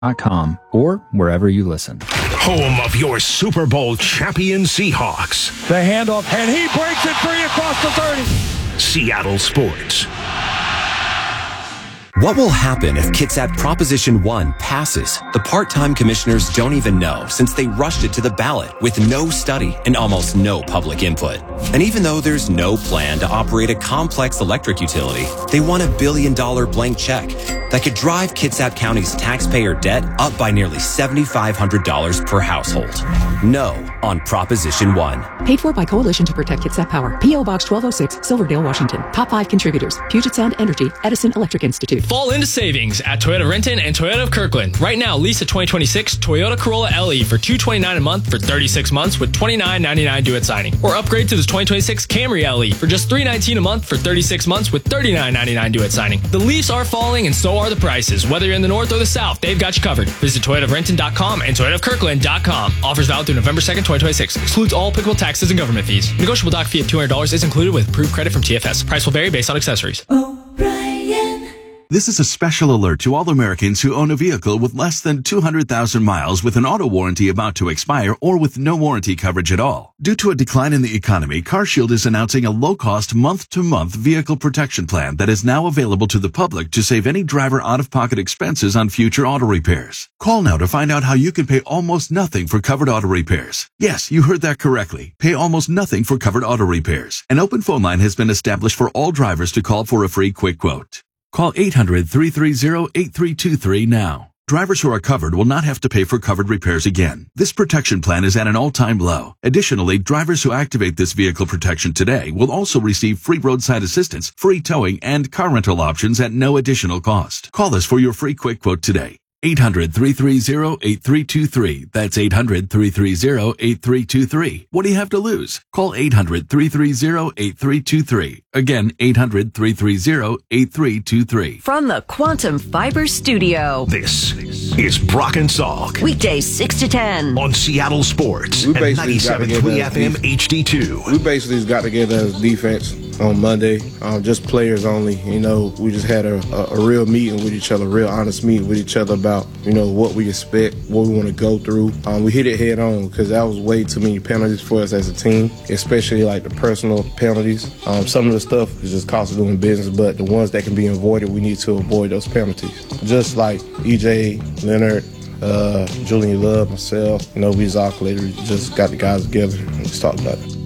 or wherever you listen. Home of your Super Bowl champion Seahawks. The handoff, and he breaks it free across the 30. Seattle Sports. What will happen if Kitsap Proposition 1 passes? The part-time commissioners don't even know, since they rushed it to the ballot with no study and almost no public input. And even though there's no plan to operate a complex electric utility, they want $1 billion blank check that could drive Kitsap County's taxpayer debt up by nearly $7,500 per household. No on Proposition 1. Paid for by Coalition to Protect Kitsap Power. P.O. Box 1206, Silverdale, Washington. Top 5 contributors: Puget Sound Energy, Edison Electric Institute. Fall into savings at Toyota Renton and Toyota of Kirkland. Right now, lease a 2026 Toyota Corolla LE for $229 a month for 36 months with $29.99 due at signing. Or upgrade to this 2026 Camry LE for just $319 a month for 36 months with $39.99 due at signing. The leaves are falling and so are the prices. Whether you're in the north or the south, they've got you covered. Visit ToyotaofRenton.com and ToyotaofKirkland.com. Offers valid through November 2nd, 2026. Excludes all applicable taxes and government fees. Negotiable doc fee of $200 is included with approved credit from TFS. Price will vary based on accessories. This is a special alert to all Americans who own a vehicle with less than 200,000 miles with an auto warranty about to expire or with no warranty coverage at all. Due to a decline in the economy, CarShield is announcing a low-cost month-to-month vehicle protection plan that is now available to the public to save any driver out-of-pocket expenses on future auto repairs. Call now to find out how you can pay almost nothing for covered auto repairs. Yes, you heard that correctly. Pay almost nothing for covered auto repairs. An open phone line has been established for all drivers to call for a free quick quote. Call 800-330-8323 now. Drivers who are covered will not have to pay for covered repairs again. This protection plan is at an all-time low. Additionally, drivers who activate this vehicle protection today will also receive free roadside assistance, free towing, and car rental options at no additional cost. Call us for your free quick quote today. 800-330-8323. That's 800-330-8323. What do you have to lose? Call 800-330-8323. Again, 800-330-8323. From the Quantum Fiber Studio, This is Brock and Salk. weekdays 6 to 10. On Seattle Sports We and basically got 97.3 together FM HD2. We basically just got together as defense on Monday, just players only. You know, we just had a real meeting with each other, real honest meeting with each other about, you know, what we expect, what we want to go through. We hit it head on because that was way too many penalties for us as a team, especially like the personal penalties. Some of the stuff is just cost of doing business, but the ones that can be avoided, we need to avoid those penalties. Just like EJ, Leonard, Julian Love, myself, you know, we just all collated, just got the guys together and just talked about it.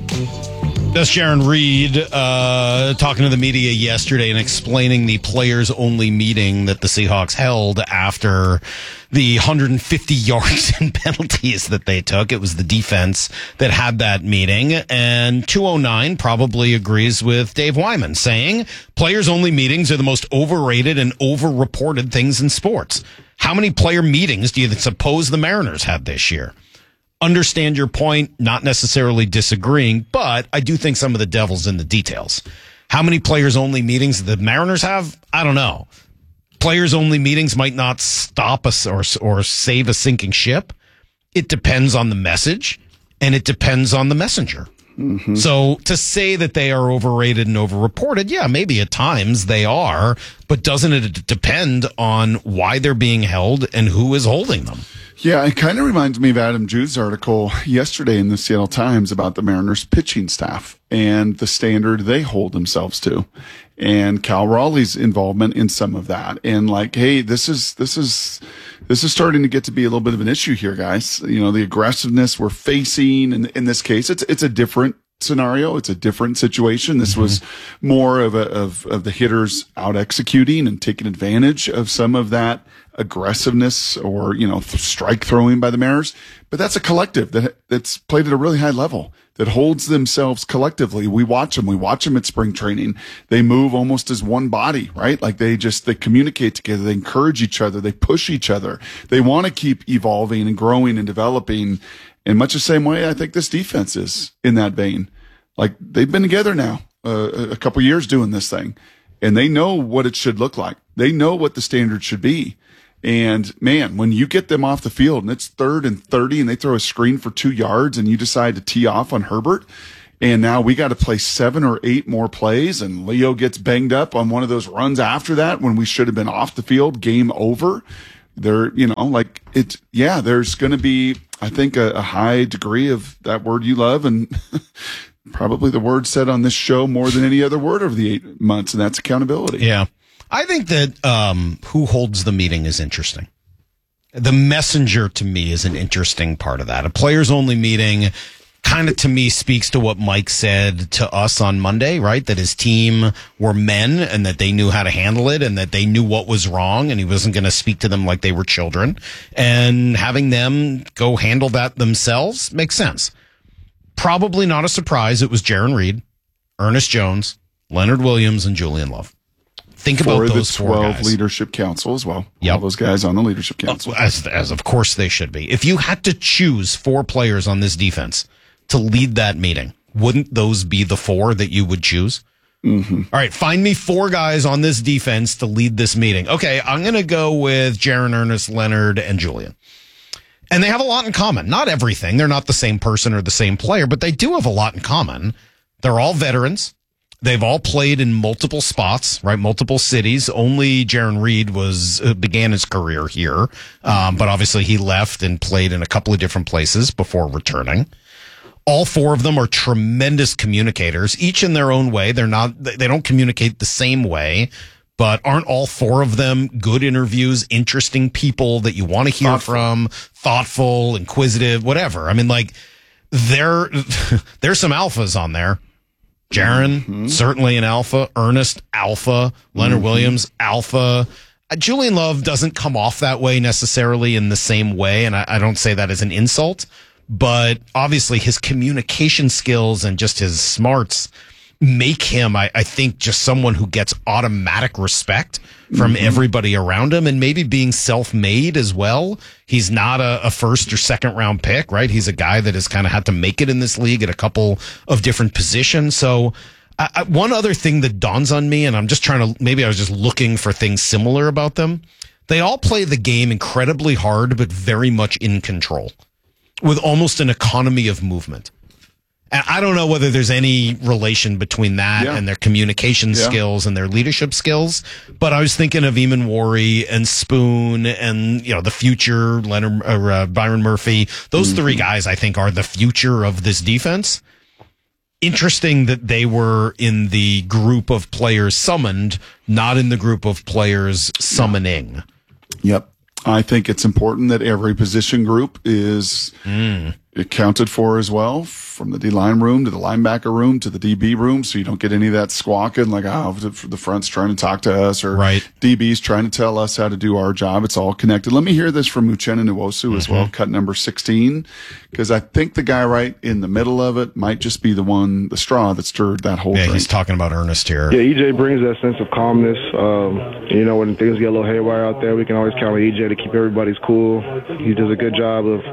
That's Sharon Reed talking to the media yesterday and explaining the players-only meeting that the Seahawks held after the 150 yards in penalties that they took. It was the defense that had that meeting, and 209 probably agrees with Dave Wyman, saying players-only meetings are the most overrated and over-reported things in sports. How many player meetings do you suppose the Mariners had this year? Understand your point, not necessarily disagreeing, but I do think some of the devil's in the details. How many players-only meetings the Mariners have? I don't know. Players-only meetings might not stop us or save a sinking ship. It depends on the message, and it depends on the messenger. Mm-hmm. So to say that they are overrated and overreported, yeah, maybe at times they are, but doesn't it depend on why they're being held and who is holding them? Yeah, it kind of reminds me of Adam Jude's article yesterday in the Seattle Times about the Mariners pitching staff and the standard they hold themselves to, and Cal Raleigh's involvement in some of that. And like, hey, this is starting to get to be a little bit of an issue here, guys. You know, the aggressiveness we're facing, and in this case, it's a different scenario. It's a different situation. This was more of the hitters out executing and taking advantage of some of that aggressiveness or, you know, strike throwing by the Mariners. But that's a collective that's played at a really high level, that holds themselves collectively. We watch them at spring training. They move almost as one body, right? Like they communicate together. They encourage each other. They push each other. They want to keep evolving and growing and developing in much the same way I think this defense is in that vein. Like they've been together now a couple years doing this thing, and they know what it should look like. They know what the standard should be. And man, when you get them off the field and it's 3rd and 30 and they throw a screen for 2 yards and you decide to tee off on Herbert, and now we got to play 7 or 8 more plays, and Leo gets banged up on one of those runs after that when we should have been off the field, game over. There's going to be, I think, a high degree of that word you love, and probably the word said on this show more than any other word over the 8 months, and that's accountability. Yeah. I think that who holds the meeting is interesting. The messenger, to me, is an interesting part of that. A players-only meeting kind of, to me, speaks to what Mike said to us on Monday, right? That his team were men and that they knew how to handle it and that they knew what was wrong, and he wasn't going to speak to them like they were children. And having them go handle that themselves makes sense. Probably not a surprise. It was Jaron Reed, Ernest Jones, Leonard Williams, and Julian Love. Think about those 12 leadership council as well. Yep. All those guys on the leadership council. As of course they should be. If you had to choose 4 players on this defense to lead that meeting, wouldn't those be the 4 that you would choose? Mm-hmm. All right, find me 4 guys on this defense to lead this meeting. Okay, I'm going to go with Jaron, Ernest, Leonard, and Julian. And they have a lot in common. Not everything. They're not the same person or the same player, but they do have a lot in common. They're all veterans. They've all played in multiple spots, right? Multiple cities. Only Jaron Reed began his career here. But obviously he left and played in a couple of different places before returning. All 4 of them are tremendous communicators, each in their own way. They don't communicate the same way, but aren't all 4 of them good interviews, interesting people that you want to hear from, thoughtful, inquisitive, whatever. I mean, like, there's some alphas on there. Jaron, certainly an alpha. Ernest, alpha. Leonard Williams, alpha. Julian Love doesn't come off that way necessarily in the same way, and I don't say that as an insult, but obviously his communication skills and just his smarts make him, I think, just someone who gets automatic respect from everybody around him, and maybe being self-made as well. He's not a first or second round pick, right? He's a guy that has kind of had to make it in this league at a couple of different positions. So one other thing that dawns on me, and I'm just maybe I was just looking for things similar about them. They all play the game incredibly hard, but very much in control, with almost an economy of movement. And I don't know whether there's any relation between that and their communication skills and their leadership skills, but I was thinking of Eamon Warry and Spoon and, the future Byron Murphy. Those 3 guys, I think, are the future of this defense. Interesting that they were in the group of players summoned, not in the group of players summoning. Yep. I think it's important that every position group is accounted for as well, from the D-line room to the linebacker room to the DB room, so you don't get any of that squawking like, the front's trying to talk to us, or DB's trying to tell us how to do our job. It's all connected. Let me hear this from Uchenna Nwosu as well, cut number 16, because I think the guy right in the middle of it might just be the straw that stirred that whole drink. He's talking about Ernest here. Yeah, EJ brings that sense of calmness. When things get a little haywire out there, we can always count on EJ to keep everybody's cool. He does a good job of,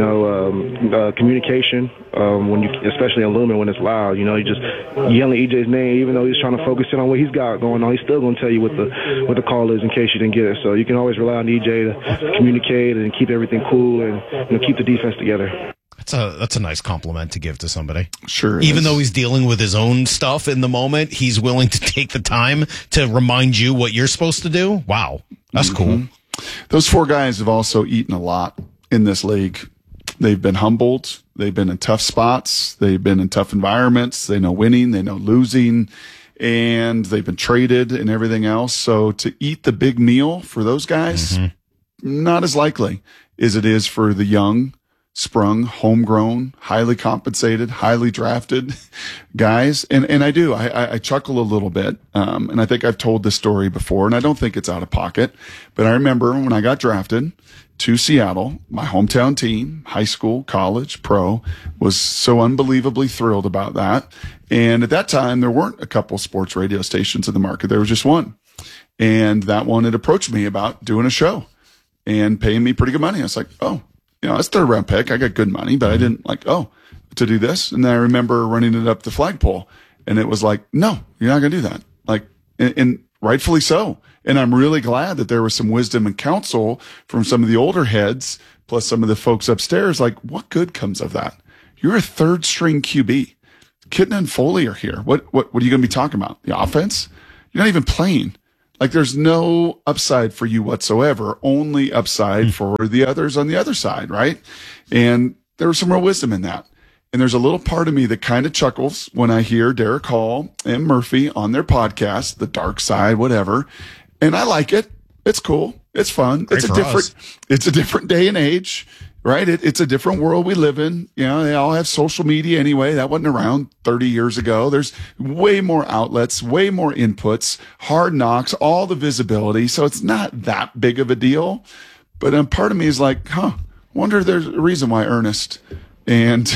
communication, especially in Lumen when it's loud. You just yelling EJ's name, even though he's trying to focus in on what he's got going on, he's still going to tell you what the call is in case you didn't get it. So you can always rely on EJ to communicate and keep everything cool and keep the defense together. That's a nice compliment to give to somebody. Sure. Even though he's dealing with his own stuff in the moment, he's willing to take the time to remind you what you're supposed to do. Wow. That's cool. Those 4 guys have also eaten a lot in this league. They've been humbled. They've been in tough spots. They've been in tough environments. They know winning. They know losing. And they've been traded and everything else. So to eat the big meal for those guys, not as likely as it is for the young, sprung, homegrown, highly compensated, highly drafted guys. And I chuckle a little bit. And I think I've told this story before, and I don't think it's out of pocket, but I remember when I got drafted to Seattle, my hometown team, high school, college, pro, was so unbelievably thrilled about that. And at that time, there weren't a couple sports radio stations in the market. There was just one. And that one had approached me about doing a show and paying me pretty good money. I was like, that's 3rd round pick. I got good money, but I didn't to do this. And then I remember running it up the flagpole, and it was like, no, you're not going to do that. And rightfully so. And I'm really glad that there was some wisdom and counsel from some of the older heads, plus some of the folks upstairs. Like, what good comes of that? You're a 3rd string QB. Kitten and Foley are here. What are you going to be talking about? The offense? You're not even playing. Like there's no upside for you whatsoever, only upside for the others on the other side, right? And there was some real wisdom in that. And there's a little part of me that kind of chuckles when I hear Derek Hall and Murphy on their podcast, The Dark Side, whatever. And I like it. It's cool. It's fun. Great It's a different day and age, right? It's a different world we live in. You know, they all have social media anyway. That wasn't around 30 years ago. There's way more outlets, way more inputs, Hard Knocks, all the visibility. So it's not that big of a deal. But part of me is like, wonder if there's a reason why Ernest and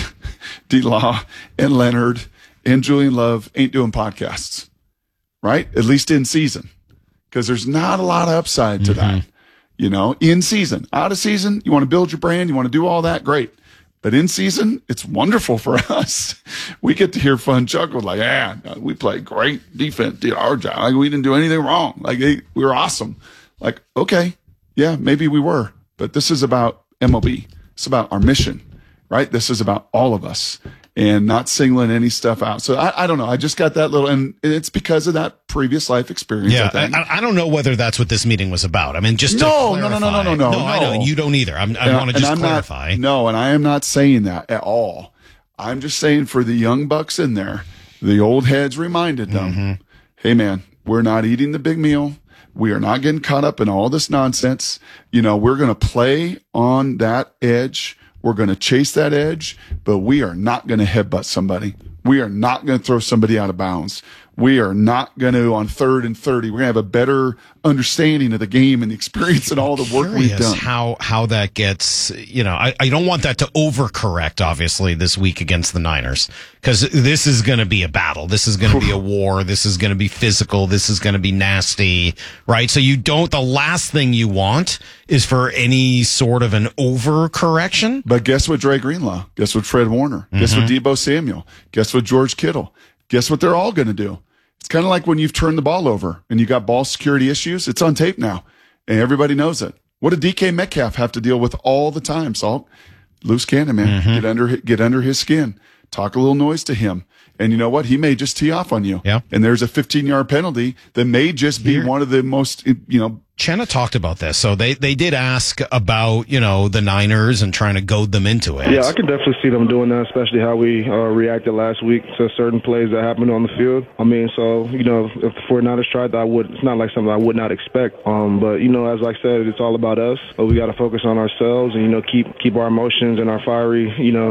D-Law and Leonard and Julian Love ain't doing podcasts, right? At least in season. Because there's not a lot of upside to that. You know, in season. Out of season, you want to build your brand, you want to do all that, great. But in season, it's wonderful for us. We get to hear fun chuckles like, we played great defense, did our job. Like, we didn't do anything wrong. Like, we were awesome. Like, okay, yeah, maybe we were. But this is about MLB. It's about our mission, right? This is about all of us and not singling any stuff out. So I don't know. I just got that little, and it's because of that previous life experience. Yeah, I think. I don't know whether that's what this meeting was about. I mean, just to clarify. No, I know, and you don't either. I want to just clarify. And I am not saying that at all. I'm just saying for the young bucks in there, the old heads reminded them, hey man, we're not eating the big meal. We are not getting caught up in all this nonsense. You know, we're going to play on that edge. We're going to chase that edge, but we are not going to headbutt somebody. We are not going to throw somebody out of bounds. We are not going to, on 3rd and 30, we're going to have a better understanding of the game and the experience and all the work we've done. How that gets, you know, I don't want that to overcorrect, obviously, this week against the Niners, because this is going to be a battle. This is going to be a war. This is going to be physical. This is going to be nasty, right? So the last thing you want is for any sort of an overcorrection. But guess what, Dre Greenlaw? Guess what, Fred Warner? Guess what, Deebo Samuel? Guess what, George Kittle? Guess what they're all going to do? It's kind of like when you've turned the ball over and you got ball security issues. It's on tape now, and everybody knows it. What did DK Metcalf have to deal with all the time, Salt? Loose cannon, man. Get under his skin. Talk a little noise to him. And you know what? He may just tee off on you. Yeah. And there's a 15-yard penalty that may just be one of the most, Chenna talked about this. So they did ask about, the Niners and trying to goad them into it. Yeah, I can definitely see them doing that, especially how we reacted last week to certain plays that happened on the field. I mean, so, if the 49ers tried that, it's not like something I would not expect. But, as I said, it's all about us. But we got to focus on ourselves and, keep our emotions and our fiery,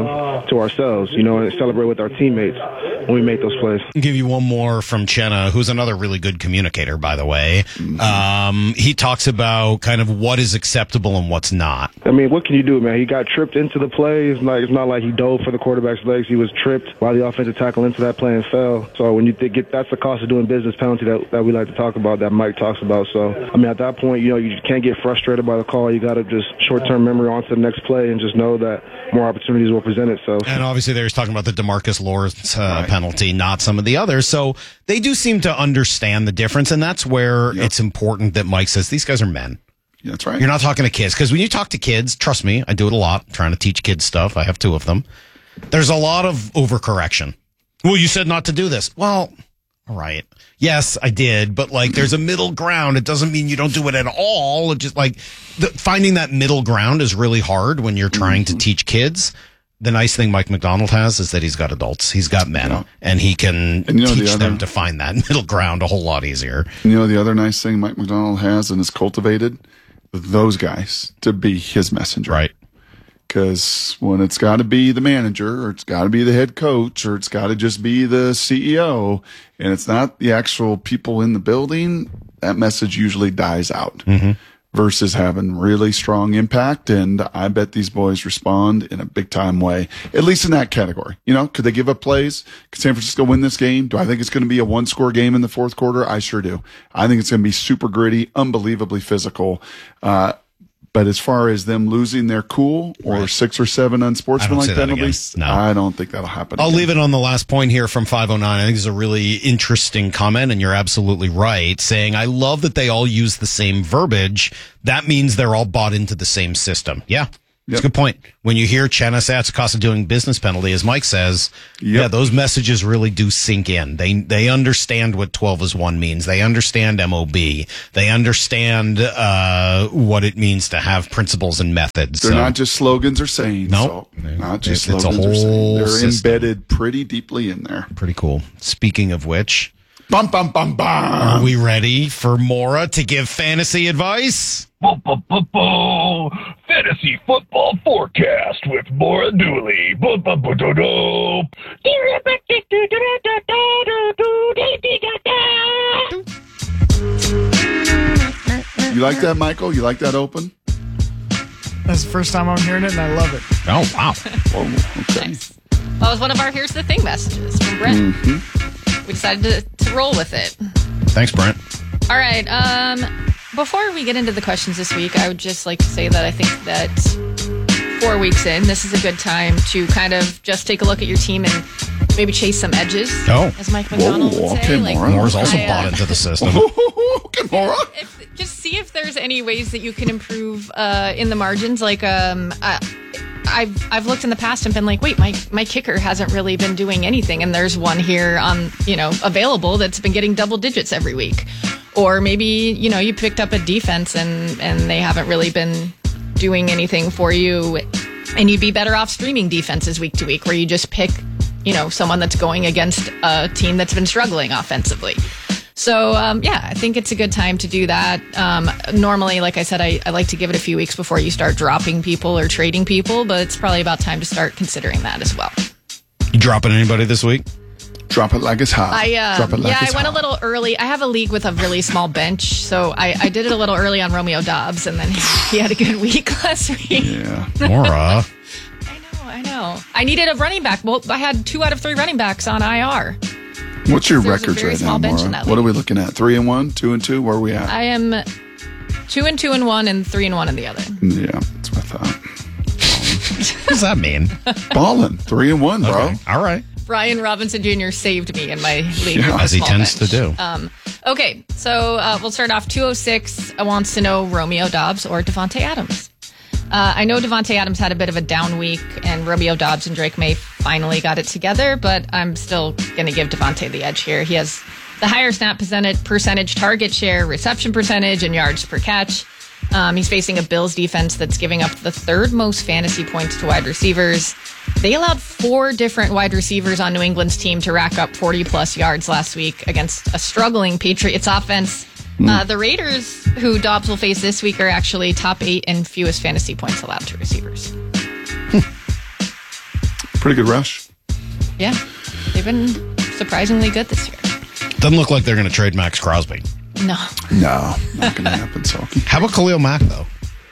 to ourselves, and celebrate with our teammates when we make those plays. I'll give you one more from Chenna, who's another really good communicator, by the way. He talks about kind of what is acceptable and what's not. I mean, what can you do, man? He got tripped into the play. It's not like he dove for the quarterback's legs. He was tripped while the offensive tackle into that play and fell. So when you get, that's the cost of doing business penalty that we like to talk about, that Mike talks about. So, I mean, at that point, you can't get frustrated by the call. You got to just short-term memory on to the next play and just know that more opportunities will present itself. And obviously they were talking about the DeMarcus Lawrence penalty, not some of the others. So they do seem to understand the difference, and that's where it's important that Mike says these guys are men. Yeah, that's right. You're not talking to kids, because when you talk to kids, trust me, I do it a lot, trying to teach kids stuff. I have 2 of them. There's a lot of overcorrection. Well, you said not to do this. Well, all right. Yes, I did, but there's a middle ground. It doesn't mean you don't do it at all. It just finding that middle ground is really hard when you're trying to teach kids. The nice thing Mike McDonald has is that he's got adults. He's got men, and he can teach them to find that middle ground a whole lot easier. The other nice thing Mike McDonald has and has cultivated those guys to be his messenger. Right. Because when it's got to be the manager, or it's got to be the head coach, or it's got to just be the CEO, and it's not the actual people in the building, that message usually dies out. Versus having really strong impact. And I bet these boys respond in a big time way, at least in that category. Could they give up plays? Could San Francisco win this game? Do I think it's going to be a 1-score game in the fourth quarter? I sure do. I think it's going to be super gritty, unbelievably physical. But as far as them losing their cool or 6 or 7 unsportsmanlike penalties, I don't think that'll happen. I'll leave it on the last point here from 509. I think it's a really interesting comment, and you're absolutely right, saying, I love that they all use the same verbiage. That means they're all bought into the same system. Yeah. It's a good point. When you hear Chenna say it's a cost of doing business penalty, as Mike says, yeah, those messages really do sink in. They understand what 12-1 means. They understand MOB. They understand what it means to have principles and methods. They're not just slogans or sayings. No, not just it's slogans a whole or sayings. They're system. embedded pretty deeply in there. Pretty cool. Speaking of which, bum, bum, bum, bum. Are we ready for Maura to give fantasy advice? Fantasy football forecast with Maura Dooley. You like that, Michael? You like that open? That's the first time I'm hearing it, and I love it. Oh, wow. Okay. Nice. Well, it was one of our Here's the Thing messages from Brent. Mm-hmm. We decided to roll with it. Thanks, Brent. All right. Before we get into the questions this week, I would just like to say that I think that 4 weeks in, this is a good time to kind of just take a look at your team and maybe chase some edges. Oh. As Mike McDonald would say. Okay, Maura. Maura's also bought into the system. Okay, Maura. Just see if there's any ways that you can improve in the margins. Like, I've looked in the past and been like, wait, my kicker hasn't really been doing anything, and there's one here on available that's been getting double digits every week. Or maybe you picked up a defense and they haven't really been doing anything for you, and you'd be better off streaming defenses week to week, where you just pick someone that's going against a team that's been struggling offensively. So, I think it's a good time to do that. Normally, like I said, I like to give it a few weeks before you start dropping people or trading people, but it's probably about time to start considering that as well. You dropping anybody this week? Drop it like it's hot. I went a little early. I have a league with a really small bench, so I did it a little early on Romeo Dobbs, and then he had a good week last week. Yeah. Maura. I know. I needed a running back. Well, I had 2 out of 3 running backs on IR. What's your There's a records very right small now, bench in Maura? that What are we looking at? 3-1, 2-2? Where are we at? I am 2-2-1 and 3-1 in the other. Yeah, that's what I thought. What does that mean? Ballin'. 3-1, bro. Okay. All right. Brian Robinson Jr. saved me in my league. Yeah, with a as he small tends bench. to do. Okay, so we'll start off 206 wants to know Romeo Dobbs or Devontae Adams. I know Devontae Adams had a bit of a down week, and Romeo Dobbs and Drake May finally got it together, but I'm still going to give Devontae the edge here. He has the higher snap percentage, target share, reception percentage, and yards per catch. He's facing a Bills defense that's giving up the 3rd most fantasy points to wide receivers. They allowed 4 different wide receivers on New England's team to rack up 40-plus yards last week against a struggling Patriots offense. The Raiders, who Dobbs will face this week, are actually top 8 in fewest fantasy points allowed to receivers. Pretty good rush. Yeah, they've been surprisingly good this year. Doesn't look like they're going to trade Max Crosby. No, not going to happen, Salky. How about Khalil Mack, though?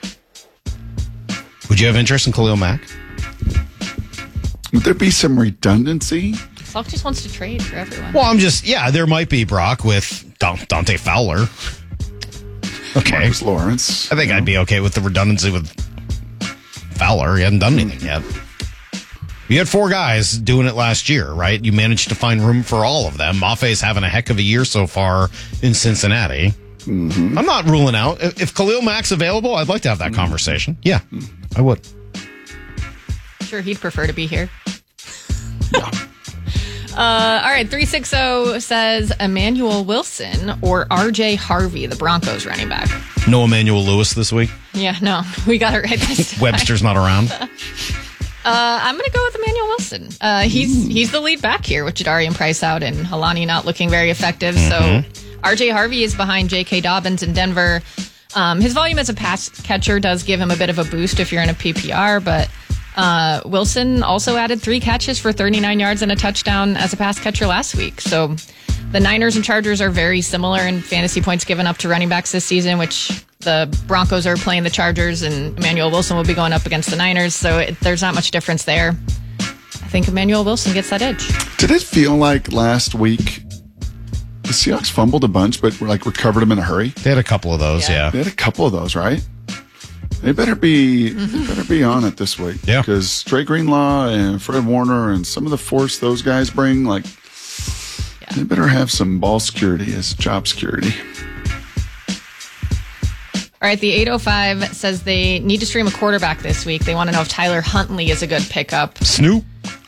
Would you have interest in Khalil Mack? Would there be some redundancy? Salk just wants to trade for everyone. Well, there might be, Brock, with Dante Fowler. Okay. Marcus Lawrence. I think I'd be okay with the redundancy with Fowler. He hadn't done anything yet. You had 4 guys doing it last year, right? You managed to find room for all of them. Maffei's having a heck of a year so far in Cincinnati. Mm-hmm. I'm not ruling out. If Khalil Mack's available, I'd like to have that conversation. Yeah, I would. Sure, he'd prefer to be here. Yeah. All right, 360 says Emmanuel Wilson or RJ Harvey, the Broncos running back. No Emmanuel Lewis this week. Yeah, no, we got it right this time. Webster's not around. I'm going to go with Emmanuel Wilson. He's the lead back here with Jadari and Price out and Halani not looking very effective. So RJ Harvey is behind J.K. Dobbins in Denver. His volume as a pass catcher does give him a bit of a boost if you're in a PPR, but Wilson also added 3 catches for 39 yards and a touchdown as a pass catcher last week. So the Niners and Chargers are very similar in fantasy points given up to running backs this season, which the Broncos are playing the Chargers and Emmanuel Wilson will be going up against the Niners. So there's not much difference there. I think Emmanuel Wilson gets that edge. Did it feel like last week the Seahawks fumbled a bunch, but recovered them in a hurry? They had a couple of those, yeah. They had a couple of those, right? They better be on it this week. Yeah. Because Dre Greenlaw and Fred Warner and some of the force those guys bring, they better have some ball security as job security. All right, the 805 says they need to stream a quarterback this week. They want to know if Tyler Huntley is a good pickup. Snoop.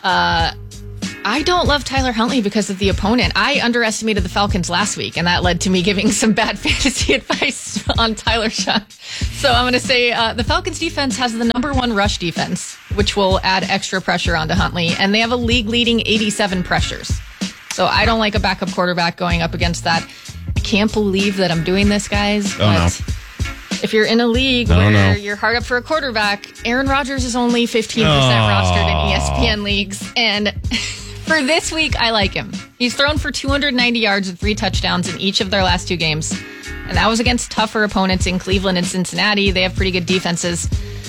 I don't love Tyler Huntley because of the opponent. I underestimated the Falcons last week, and that led to me giving some bad fantasy advice on Tyler Shuck. So I'm going to say the Falcons defense has the number 1 rush defense, which will add extra pressure onto Huntley, and they have a league-leading 87 pressures. So I don't like a backup quarterback going up against that. I can't believe that I'm doing this, guys. If you're in a league where you're hard up for a quarterback, Aaron Rodgers is only 15% rostered in ESPN leagues, and for this week, I like him. He's thrown for 290 yards and 3 touchdowns in each of their last 2 games. And that was against tougher opponents in Cleveland and Cincinnati. They have pretty good defenses.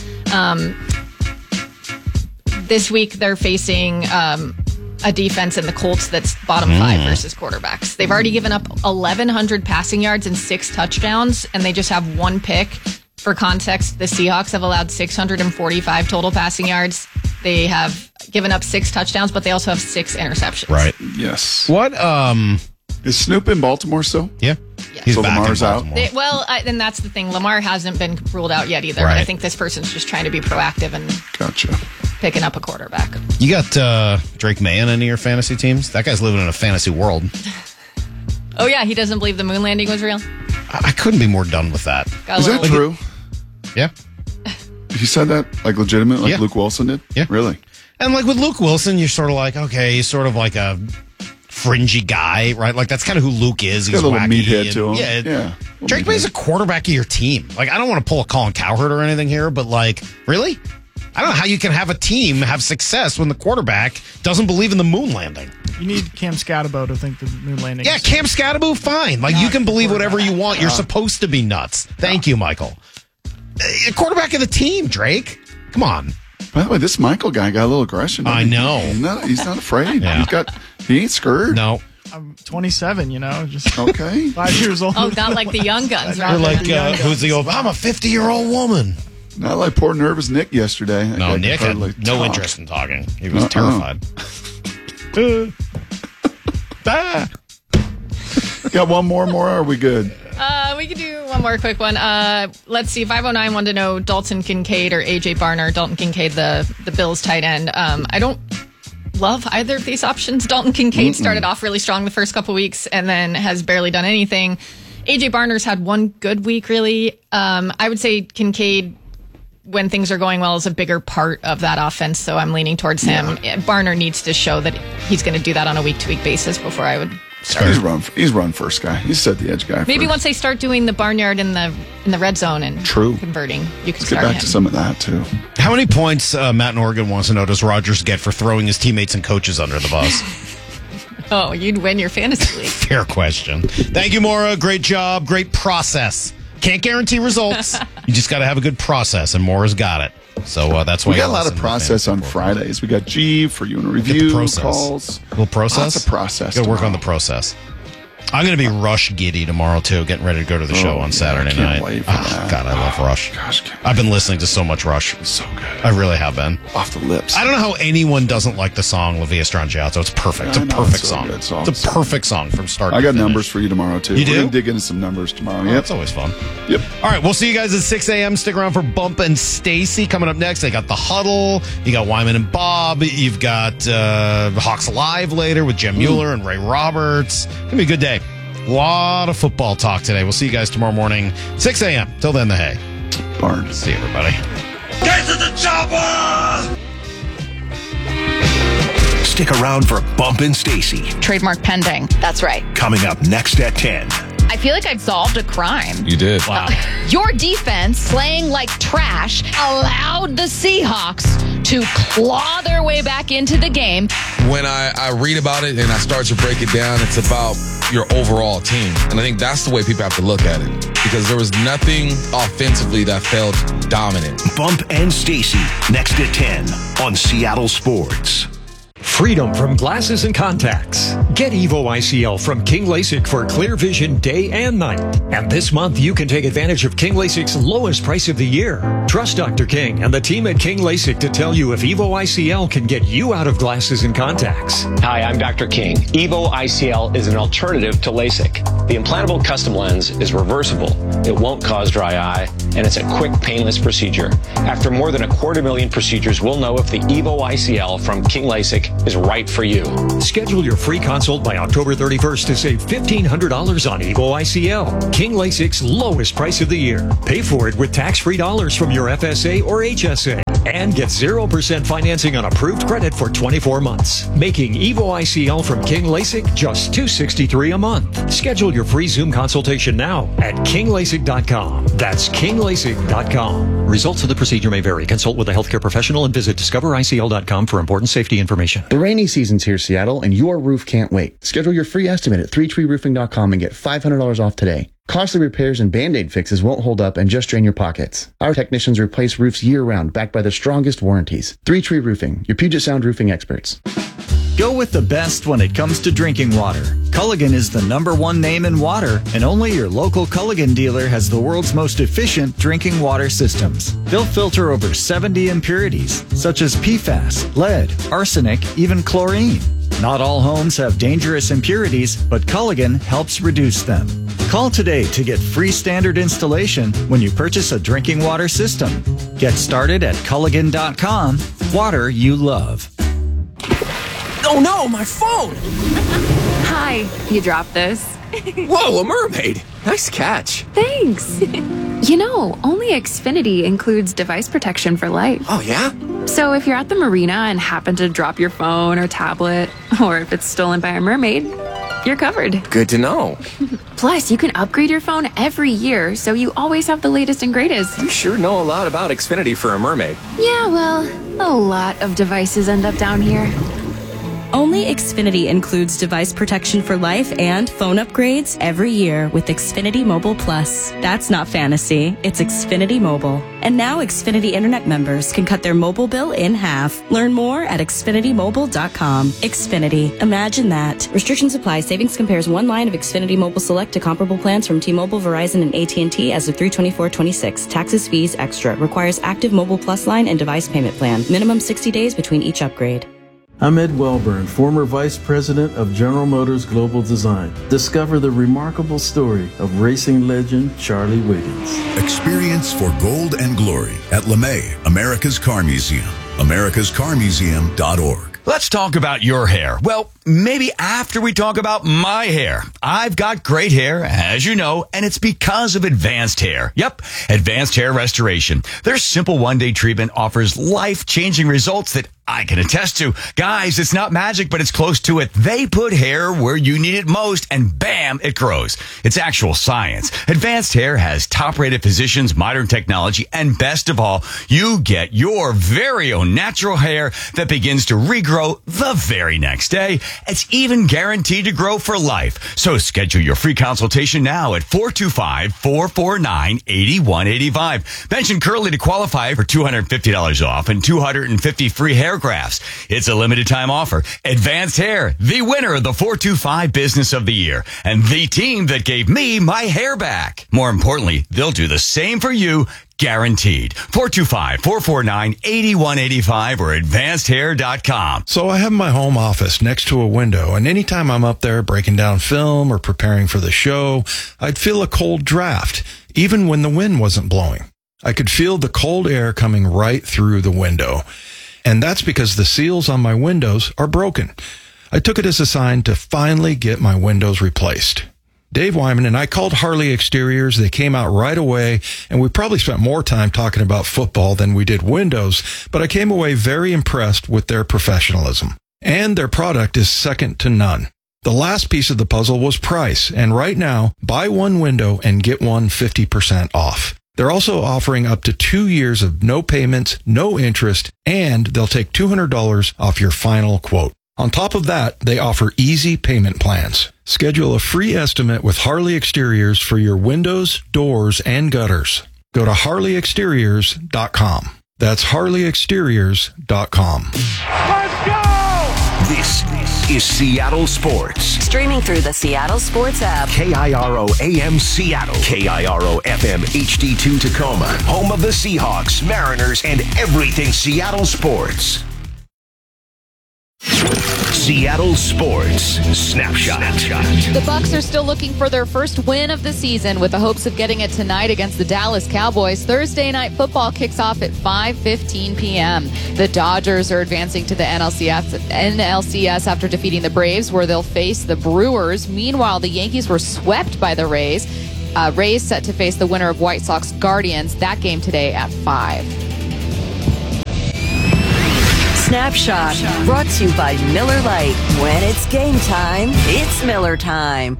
This week, they're facing a defense in the Colts that's bottom 5 versus quarterbacks. They've already given up 1,100 passing yards and 6 touchdowns, and they just have 1 pick. For context, the Seahawks have allowed 645 total passing yards. They have given up 6 touchdowns, but they also have 6 interceptions. Right. Yes. What? Is Snoop in Baltimore still? Yeah. He's back Lamar's out. And that's the thing. Lamar hasn't been ruled out yet either. Right. But I think this person's just trying to be proactive and picking up a quarterback. You got Drake May in any of your fantasy teams? That guy's living in a fantasy world. Oh, yeah. He doesn't believe the moon landing was real? I couldn't be more done with that. Is that true? Yeah. He said that, like, legitimate, like Luke Wilson did? Yeah. Really? And, like, with Luke Wilson, you're sort of like, okay, he's sort of like a fringy guy, right? Like, that's kind of who Luke is. He's got a little wacky meathead to him. Yeah. Drake May's a quarterback of your team. Like, I don't want to pull a Colin Cowherd or anything here, but, like, really? I don't know how you can have a team have success when the quarterback doesn't believe in the moon landing. You need Cam Scatabo to think the moon landing. Yeah, Cam Scatabo, fine. Like, you can believe whatever you want. You're supposed to be nuts. Thank you, Michael. Quarterback of the team, Drake. Come on. By the way, this Michael guy got a little aggression. I know. He's not afraid. Yeah. He ain't scared. No. I'm 27, just okay. 5 years old. Oh, not like the young guns. You're like, who's the old? I'm a 50-year-old woman. Not like poor nervous Nick yesterday. No, Nick had no interest in talking. He was terrified. Got one more, or are we good? We could do one more quick one. Let's see. 509 wanted to know Dalton Kincaid or AJ Barner. Dalton Kincaid, the Bills tight end. I don't love either of these options. Dalton Kincaid started off really strong the first couple weeks and then has barely done anything. AJ Barner's had one good week, really. I would say Kincaid, when things are going well, is a bigger part of that offense, so I'm leaning towards him. Barner needs to show that he's going to do that on a week-to-week basis before I would start. He's run first guy. He's set the edge guy. Maybe once they start doing the barnyard in the red zone and converting, you can Let's start get back him. to some of that, too. How many points, Matt in Oregon wants to know, does Rodgers get for throwing his teammates and coaches under the bus? Oh, you'd win your fantasy league. Fair question. Thank you, Maura. Great job. Great process. Can't guarantee results. You just got to have a good process, and Maura's got it. So that's why we got a lot of process on Fridays. We got G for you and review calls. We'll process. Lots of process. Got to work on the process. I'm going to be Rush giddy tomorrow, too, getting ready to go to the show on Saturday night. Wait for that. God, I love Rush. Gosh, I've been listening to so much Rush. It's so good. I really have been. Off the lips. I don't know how anyone doesn't like the song La Via Strangiato. It's perfect. It's a perfect song. It's a perfect song from start to finish. I got numbers for you tomorrow, too. You do? We're going to dig into some numbers tomorrow. That's always fun. Yep. All right, we'll see you guys at 6 a.m. Stick around for Bump and Stacy coming up next. They got The Huddle. You got Wyman and Bob. You've got Hawks Live later with Jem Mueller and Ray Roberts. It's going to be a good day. A lot of football talk today. We'll see you guys tomorrow morning, 6 a.m. Till then, the hay. Barn. See you, everybody. Get to the chopper! Stick around for Bump and Stacy. Trademark pending. That's right. Coming up next at 10. I feel like I've solved a crime. You did. Wow. Your defense, playing like trash, allowed the Seahawks to claw their way back into the game. When I read about it and I start to break it down, it's about your overall team. And I think that's the way people have to look at it. Because there was nothing offensively that felt dominant. Bump and Stacy, next at 10 on Seattle Sports. Freedom from glasses and contacts. Get Evo ICL from King LASIK for clear vision day and night. And this month, you can take advantage of King LASIK's lowest price of the year. Trust Dr. King and the team at King LASIK to tell you if Evo ICL can get you out of glasses and contacts. Hi, I'm Dr. King. Evo ICL is an alternative to LASIK. The implantable custom lens is reversible. It won't cause dry eye, and it's a quick, painless procedure. After more than 250,000 procedures, we'll know if the Evo ICL from King LASIK is right for you. Schedule your free consult by October 31st to save $1,500 on Evo ICL. King LASIK's lowest price of the year. Pay for it with tax-free dollars from your FSA or HSA. And get 0% financing on approved credit for 24 months. Making Evo ICL from King LASIK just $263 a month. Schedule your free Zoom consultation now at KingLASIK.com. That's KingLASIK.com. Results of the procedure may vary. Consult with a healthcare professional and visit discovericl.com for important safety information. The rainy season's here, Seattle, and your roof can't wait. Schedule your free estimate at 3treeroofing.com and get $500 off today. Costly repairs and Band-Aid fixes won't hold up and just drain your pockets. Our technicians replace roofs year-round, backed by the strongest warranties. 3 Tree Roofing, your Puget Sound roofing experts. Go with the best when it comes to drinking water. Culligan is the #1 name in water, and only your local Culligan dealer has the world's most efficient drinking water systems. They'll filter over 70 impurities, such as PFAS, lead, arsenic, even chlorine. Not all homes have dangerous impurities, but Culligan helps reduce them. Call today to get free standard installation when you purchase a drinking water system. Get started at Culligan.com. Water you love. Oh no, my phone! Hi, you dropped this. Whoa, a mermaid! Nice catch. Thanks. You know, only Xfinity includes device protection for life. Oh, yeah? So if you're at the marina and happen to drop your phone or tablet, or if it's stolen by a mermaid, you're covered. Good to know. Plus, you can upgrade your phone every year, so you always have the latest and greatest. You sure know a lot about Xfinity for a mermaid. Yeah, well, a lot of devices end up down here. Only Xfinity includes device protection for life and phone upgrades every year with Xfinity Mobile Plus. That's not fantasy, it's Xfinity Mobile. And now Xfinity Internet members can cut their mobile bill in half. Learn more at XfinityMobile.com. Xfinity. Imagine that. Restrictions apply. Savings compares one line of Xfinity Mobile Select to comparable plans from T-Mobile, Verizon, and AT&T as of 3/24/26. Taxes, fees, extra. Requires active Mobile Plus line and device payment plan. Minimum 60 days between each upgrade. I'm Ed Welburn, former Vice President of General Motors Global Design. Discover the remarkable story of racing legend Charlie Wiggins. Experience for gold and glory at LeMay, America's Car Museum, americascarmuseum.org. Let's talk about your hair. Well, maybe after we talk about my hair. I've got great hair, as you know, and it's because of Advanced Hair. Yep, Advanced Hair Restoration. Their simple one-day treatment offers life-changing results that I can attest to. Guys, it's not magic, but it's close to it. They put hair where you need it most, and bam, it grows. It's actual science. Advanced Hair has top-rated physicians, modern technology, and best of all, you get your very own natural hair that begins to regrow the very next day. It's even guaranteed to grow for life. So schedule your free consultation now at 425-449-8185. Mention Curly to qualify for $250 off and 250 free hair grafts. It's a limited time offer. Advanced Hair, the winner of the 425 Business of the Year, and the team that gave me my hair back. More importantly, they'll do the same for you, guaranteed. 425-449-8185 or advancedhair.com. So I have my home office next to a window, and anytime I'm up there breaking down film or preparing for the show, I'd feel a cold draft, even when the wind wasn't blowing. I could feel the cold air coming right through the window. And that's because the seals on my windows are broken. I took it as a sign to finally get my windows replaced. Dave Wyman and I called Harley Exteriors. They came out right away, and we probably spent more time talking about football than we did windows, but I came away very impressed with their professionalism. And their product is second to none. The last piece of the puzzle was price, and right now, buy one window and get one 50% off. They're also offering up to 2 years of no payments, no interest, and they'll take $200 off your final quote. On top of that, they offer easy payment plans. Schedule a free estimate with Harley Exteriors for your windows, doors, and gutters. Go to harleyexteriors.com. That's harleyexteriors.com. Let's go! This is Seattle Sports. Streaming through the Seattle Sports app. KIRO AM Seattle. KIRO FM HD2 Tacoma. Home of the Seahawks, Mariners, and everything Seattle sports. Seattle Sports Snapshot. The Bucs are still looking for their first win of the season with the hopes of getting it tonight against the Dallas Cowboys. Thursday night football kicks off at 5:15 p.m. The Dodgers are advancing to the NLCS after defeating the Braves, where they'll face the Brewers. Meanwhile, the Yankees were swept by the Rays. Rays set to face the winner of White Sox Guardians. That game today at 5. Snapshot, brought to you by Miller Lite. When it's game time, it's Miller time.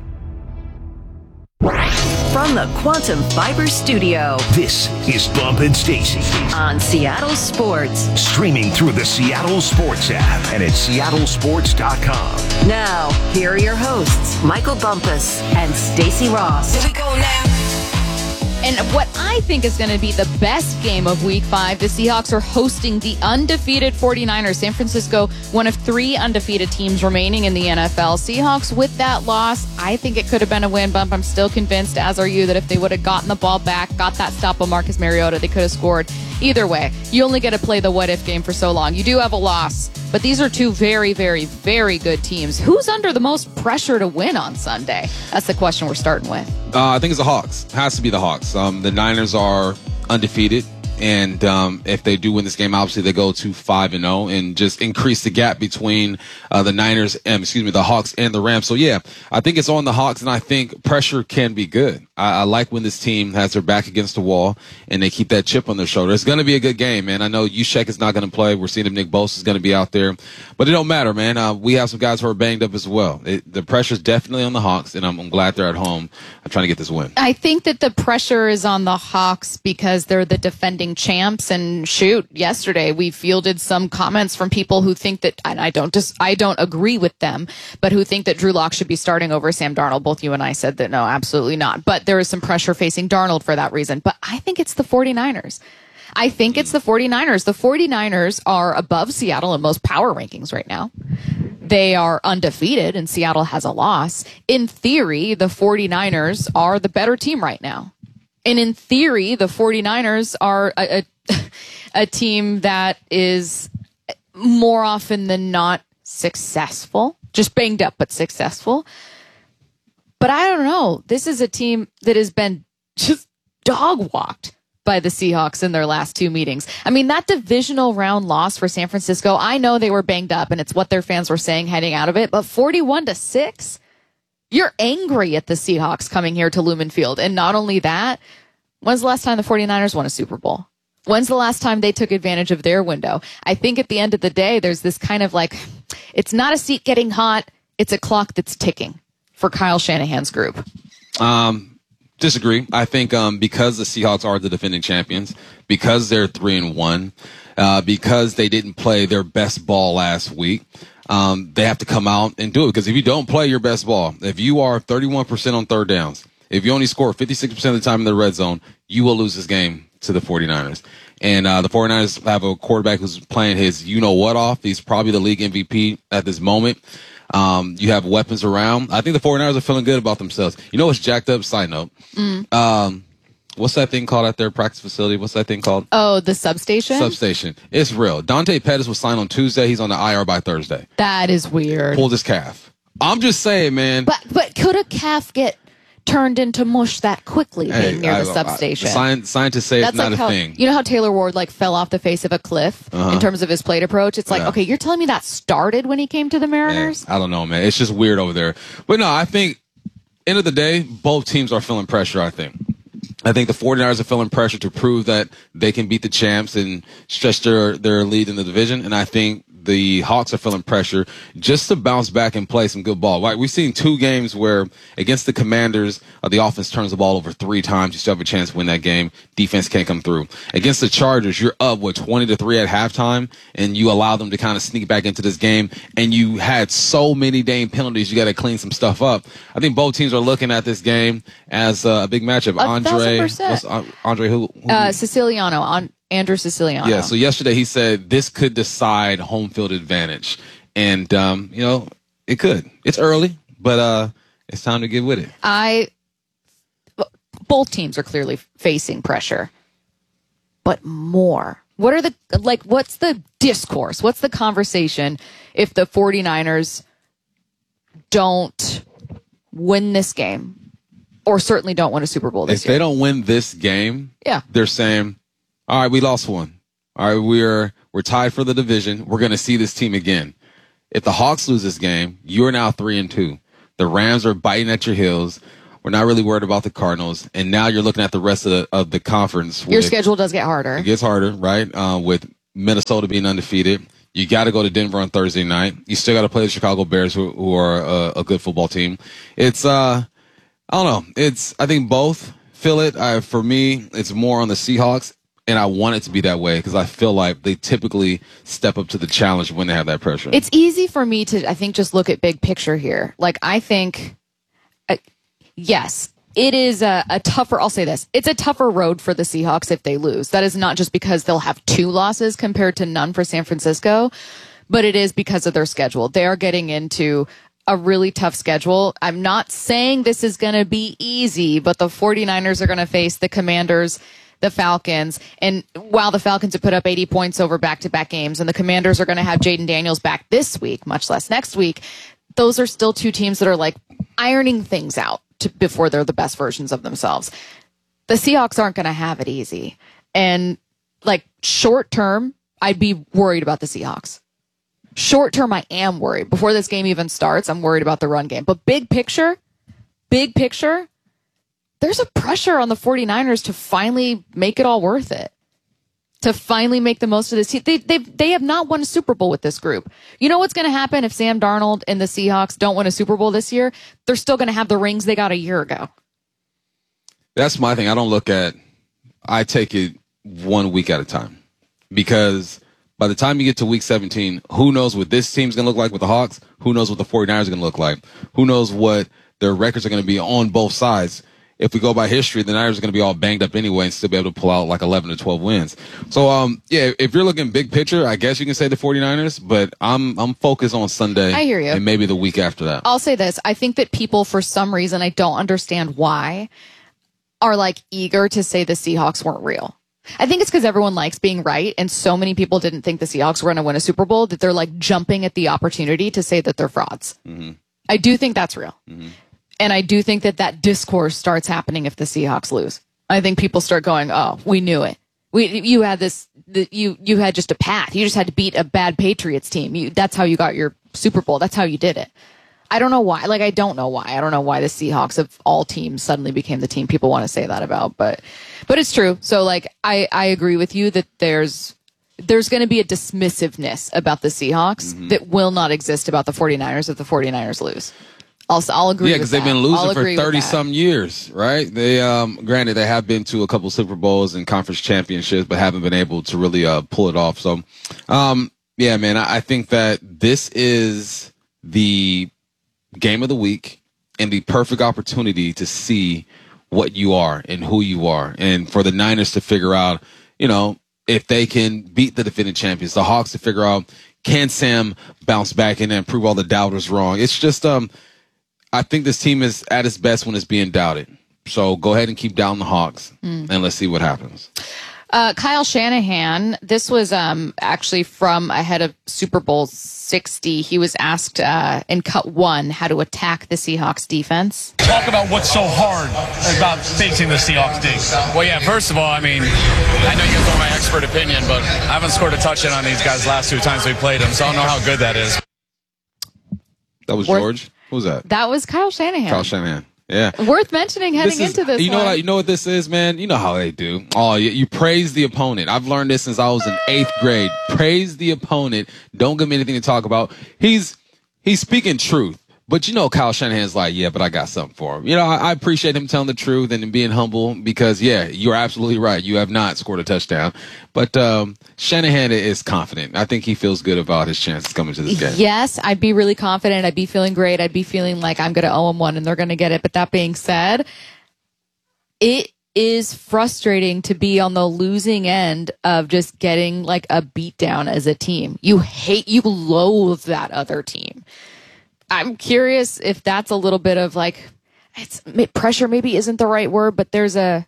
From the Quantum Fiber Studio. This is Bump and Stacy on Seattle Sports. Streaming through the Seattle Sports app and at seattlesports.com. Now, here are your hosts, Michael Bumpus and Stacy Ross. Here we go now. And what I think is going to be the best game of Week 5, the Seahawks are hosting the undefeated 49ers. San Francisco, one of 3 undefeated teams remaining in the NFL. Seahawks, with that loss, I think it could have been a win. Bump, I'm still convinced, as are you, that if they would have gotten the ball back, got that stop on Marcus Mariota, they could have scored. Either way, you only get to play the what-if game for so long. You do have a loss, but these are 2 very, very, very good teams. Who's under the most pressure to win on Sunday? That's the question we're starting with. I think it's the Hawks. It has to be the Hawks. The Niners are undefeated, and if they do win this game, obviously they go to 5-0 and just increase the gap between the Hawks and the Rams. So yeah, I think it's on the Hawks, and I think pressure can be good. I like when this team has their back against the wall and they keep that chip on their shoulder. It's going to be a good game, man. I know Juszczyk is not going to play. We're seeing if Nick Bosa is going to be out there, but it don't matter, man. We have some guys who are banged up as well. The pressure's definitely on the Hawks, and I'm glad they're at home. I'm trying to get this win. I think that the pressure is on the Hawks because they're the defending champs. And shoot, yesterday we fielded some comments from people who think that, and I don't agree with them, but who think that Drew Lock should be starting over Sam Darnold. Both you and I said that no, absolutely not. But there is some pressure facing Darnold for that reason. But I think it's the 49ers. I think it's the 49ers. The 49ers are above Seattle in most power rankings right now. They are undefeated and Seattle has a loss. In theory, the 49ers are the better team right now. And in theory, the 49ers are a team that is more often than not successful, just banged up, but successful. But I don't know. This is a team that has been just dog walked by the Seahawks in their last 2 meetings. I mean, that divisional round loss for San Francisco, I know they were banged up and it's what their fans were saying heading out of it, but 41-6, you're angry at the Seahawks coming here to Lumen Field. And not only that, when's the last time the 49ers won a Super Bowl? When's the last time they took advantage of their window? I think at the end of the day, there's this kind of like, it's not a seat getting hot, it's a clock that's ticking for Kyle Shanahan's group. Disagree. I think because the Seahawks are the defending champions, because they're 3-1, because they didn't play their best ball last week, they have to come out and do it. Because if you don't play your best ball, if you are 31% on third downs, if you only score 56% of the time in the red zone, you will lose this game to the 49ers. And the 49ers have a quarterback who's playing his you-know-what off. He's probably the league MVP at this moment. You have weapons around. I think the 49ers are feeling good about themselves. You know what's jacked up? Side note. What's that thing called at their practice facility? What's that thing called? Oh, the substation? Substation. It's real. Dante Pettis was signed on Tuesday. He's on the IR by Thursday. That is weird. Pulled his calf. I'm just saying, man. But could a calf get turned into mush that quickly being near the substation? Scientists say it's not a thing. You know how Taylor Ward fell off the face of a cliff in terms of his plate approach? It's like, okay, you're telling me that started when he came to the Mariners? I don't know, man. It's just weird over there. But no, I think end of the day, both teams are feeling pressure, I think. I think the 49ers are feeling pressure to prove that they can beat the champs and stretch their lead in the division. And I think the Hawks are feeling pressure just to bounce back and play some good ball. Like, we've seen 2 games where against the Commanders, the offense turns the ball over 3 times. You still have a chance to win that game. Defense can't come through. Against the Chargers, you're up, 20-3 at halftime, and you allow them to kind of sneak back into this game, and you had so many dang penalties. You got to clean some stuff up. I think both teams are looking at this game as a big matchup. Andre who? Siciliano. Andrew Siciliano. Yeah, so yesterday he said this could decide home field advantage. And, it could. It's early, but it's time to get with it. Both teams are clearly facing pressure, but more. What's the discourse? What's the conversation if the 49ers don't win this game, or certainly don't win a Super Bowl this year? If they don't win this game, yeah, they're saying, all right, we lost one. All right, we're tied for the division. We're going to see this team again. If the Hawks lose this game, you're now 3-2. The Rams are biting at your heels. We're not really worried about the Cardinals. And now you're looking at the rest of the conference. Your schedule does get harder. It gets harder, right? With Minnesota being undefeated. You got to go to Denver on Thursday night. You still got to play the Chicago Bears, who are a good football team. It's, I don't know. I think both feel it. For me, it's more on the Seahawks. And I want it to be that way because I feel like they typically step up to the challenge when they have that pressure. It's easy for me to, I think, just look at big picture here. Like, I think, yes, it is a tougher, I'll say this, it's a tougher road for the Seahawks if they lose. That is not just because they'll have 2 losses compared to none for San Francisco, but it is because of their schedule. They are getting into a really tough schedule. I'm not saying this is going to be easy, but the 49ers are going to face the Commanders, the Falcons, and while the Falcons have put up 80 points over back-to-back games, and the Commanders are going to have Jaden Daniels back this week, much less next week, those are still 2 teams that are like ironing things out before they're the best versions of themselves. The Seahawks aren't going to have it easy. And like short term, I'd be worried about the Seahawks. Short term, I am worried. Before this game even starts, I'm worried about the run game. But big picture, there's a pressure on the 49ers to finally make it all worth it. To finally make the most of this. They have not won a Super Bowl with this group. You know what's going to happen if Sam Darnold and the Seahawks don't win a Super Bowl this year? They're still going to have the rings they got a year ago. That's my thing. I take it 1 week at a time. Because by the time you get to week 17, who knows what this team's going to look like with the Hawks? Who knows what the 49ers are going to look like? Who knows what their records are going to be on both sides? If we go by history, the Niners are going to be all banged up anyway and still be able to pull out like 11 to 12 wins. So, if you're looking big picture, I guess you can say the 49ers, but I'm focused on Sunday. I hear you. And maybe the week after that. I'll say this. I think that people, for some reason, I don't understand why, are like eager to say the Seahawks weren't real. I think it's because everyone likes being right, and so many people didn't think the Seahawks were going to win a Super Bowl that they're like jumping at the opportunity to say that they're frauds. Mm-hmm. I do think that's real. Mm-hmm. And I do think that discourse starts happening if the Seahawks lose. I think people start going, "Oh, we knew it. You had this. You had just a path. You just had to beat a bad Patriots team. That's how you got your Super Bowl. That's how you did it." I don't know why. Like, I don't know why. I don't know why the Seahawks of all teams suddenly became the team people want to say that about. But it's true. So, like, I agree with you that there's going to be a dismissiveness about the Seahawks that will not exist about the 49ers if the 49ers lose. I'll agree. Yeah, because they've been losing for 30-some years, right? They, granted, they have been to a couple Super Bowls and conference championships, but haven't been able to really pull it off. So, yeah, man, I think that this is the game of the week and the perfect opportunity to see what you are and who you are, and for the Niners to figure out, if they can beat the defending champions, the Hawks to figure out, can Sam bounce back and then prove all the doubters wrong? It's just, I think this team is at its best when it's being doubted. So go ahead and keep down the Hawks, and let's see what happens. Kyle Shanahan, this was actually from ahead of Super Bowl 60. He was asked in cut 1 how to attack the Seahawks defense. Talk about what's so hard about facing the Seahawks defense. Well, yeah, first of all, I mean, I know you guys want my expert opinion, but I haven't scored a touchdown on these guys last 2 times we played them, so I don't know how good that is. That was George? Who was that? That was Kyle Shanahan. Kyle Shanahan. Yeah. Worth mentioning heading into this. You know what this is, man? You know how they do. Oh, you praise the opponent. I've learned this since I was in 8th grade. Praise the opponent. Don't give me anything to talk about. He's speaking truth. But Kyle Shanahan's like, yeah, but I got something for him. I appreciate him telling the truth and being humble because, yeah, you're absolutely right. You have not scored a touchdown. But Shanahan is confident. I think he feels good about his chances coming to this game. Yes, I'd be really confident. I'd be feeling great. I'd be feeling like I'm going to owe him one and they're going to get it. But that being said, it is frustrating to be on the losing end of just getting like a beatdown as a team. You loathe that other team. I'm curious if that's a little bit of like, pressure maybe isn't the right word, but there's going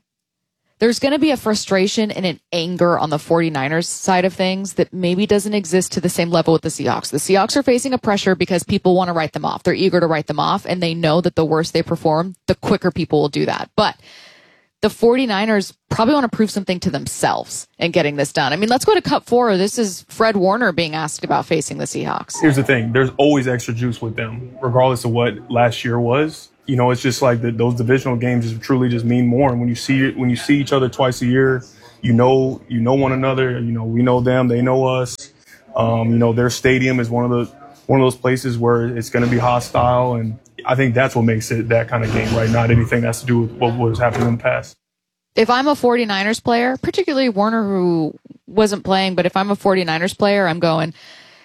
to be a frustration and an anger on the 49ers side of things that maybe doesn't exist to the same level with the Seahawks. The Seahawks are facing a pressure because people want to write them off. They're eager to write them off, and they know that the worse they perform, the quicker people will do that. But the 49ers probably want to prove something to themselves in getting this done. I mean, let's go to Cup 4. This is Fred Warner being asked about facing the Seahawks. Here's the thing. There's always extra juice with them, regardless of what last year was. You know, it's just like those divisional games just truly just mean more. And when you see each other twice a year, you know one another. You know, we know them, they know us. You know, their stadium is one of those places where it's going to be hostile, and I think that's what makes it that kind of game, right? Not anything that has to do with what was happening in the past. If I'm a 49ers player, particularly Warner, who wasn't playing, but if I'm a 49ers player, I'm going,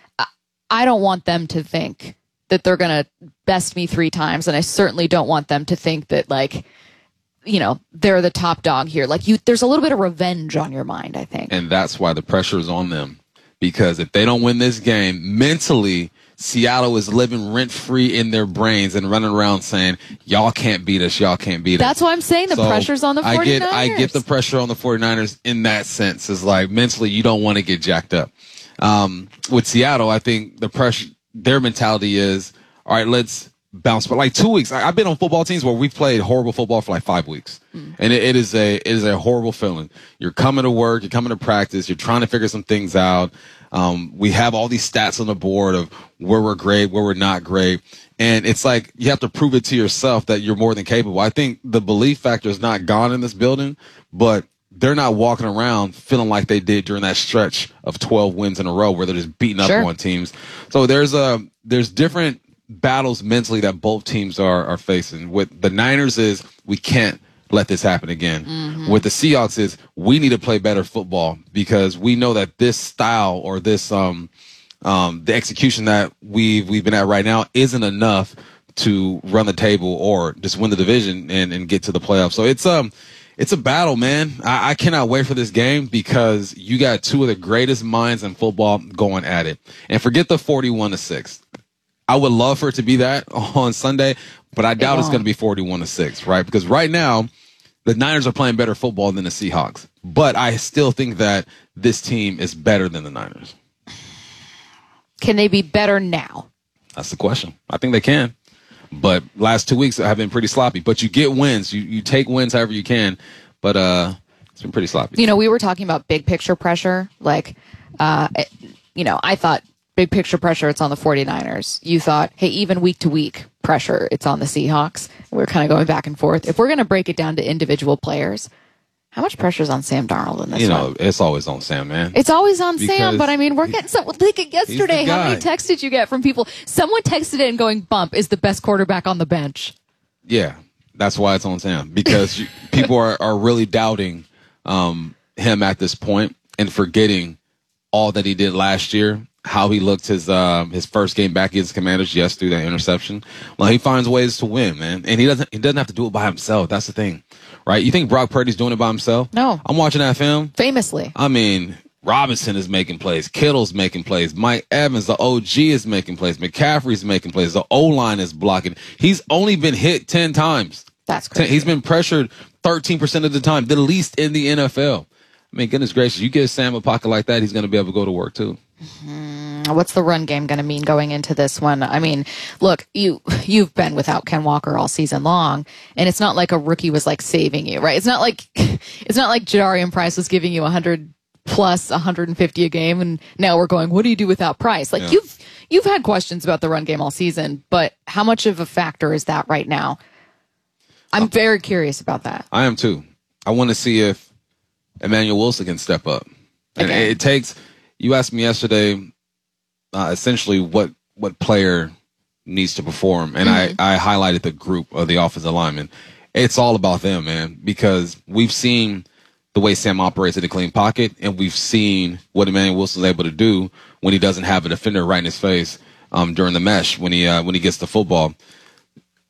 I don't want them to think that they're going to best me 3 times. And I certainly don't want them to think that, like, you know, they're the top dog here. Like, there's a little bit of revenge on your mind, I think. And that's why the pressure is on them. Because if they don't win this game, mentally, Seattle is living rent-free in their brains and running around saying, y'all can't beat us, y'all can't beat us. That's why I'm saying the pressure's on the 49ers. I get the pressure on the 49ers in that sense. Is like, mentally, you don't want to get jacked up. With Seattle, I think the pressure, their mentality is, all right, let's bounce. But like 2 weeks, I've been on football teams where we've played horrible football for like 5 weeks. And it is a horrible feeling. You're coming to work, you're coming to practice, you're trying to figure some things out. We have all these stats on the board of where we're great, where we're not great. And it's like you have to prove it to yourself that you're more than capable. I think the belief factor is not gone in this building, but they're not walking around feeling like they did during that stretch of 12 wins in a row where they're just beating up on teams. So there's different battles mentally that both teams are facing. With the Niners is we can't let this happen again. With the Seahawks is we need to play better football because we know that this style or this the execution that we've been at right now isn't enough to run the table or just win the division and get to the playoffs. So it's a battle, man. I cannot wait for this game because you got two of the greatest minds in football going at it. And forget the 41-6. I would love for it to be that on Sunday, but I doubt it's going to be 41-6, right? Because right now, the Niners are playing better football than the Seahawks. But I still think that this team is better than the Niners. Can they be better now? That's the question. I think they can. But last 2 weeks have been pretty sloppy. But you get wins. You take wins however you can. But it's been pretty sloppy. You know, we were talking about big picture pressure. Like, I thought big picture pressure, it's on the 49ers. You thought, hey, even week to week pressure, it's on the Seahawks. We're kind of going back and forth. If we're going to break it down to individual players, how much pressure is on Sam Darnold in this one? It's always on Sam, man. It's always on Sam, but I mean, we're getting some. Like yesterday, how many texts did you get from people? Someone texted in going, Bump is the best quarterback on the bench. Yeah, that's why it's on Sam. Because people are really doubting him at this point and forgetting all that he did last year. How he looked his first game back against the Commanders, yes, through that interception. Well, he finds ways to win, man, and he doesn't have to do it by himself. That's the thing, right? You think Brock Purdy's doing it by himself? No, I'm watching that film. Famously, I mean, Robinson is making plays, Kittle's making plays, Mike Evans, the OG is making plays, McCaffrey's making plays, the O-line is blocking. He's only been hit 10 times. That's crazy. He's been pressured 13% of the time, the least in the NFL. I mean, goodness gracious, you give Sam a pocket like that, he's going to be able to go to work too. What's the run game going to mean going into this one? I mean, look, you've been without Ken Walker all season long, and it's not like a rookie was like saving you, right? It's not like Jadarian Price was giving you 100 plus 150 a game, and now we're going, what do you do without Price? Like you've had questions about the run game all season, but how much of a factor is that right now? I'm very curious about that. I am too. I want to see if Emmanuel Wilson can step up, and it takes. You asked me yesterday, essentially what player needs to perform, and I highlighted the group of the offensive linemen. It's all about them, man, because we've seen the way Sam operates in the clean pocket, and we've seen what Emmanuel Wilson's able to do when he doesn't have a defender right in his face during the mesh when he gets the football.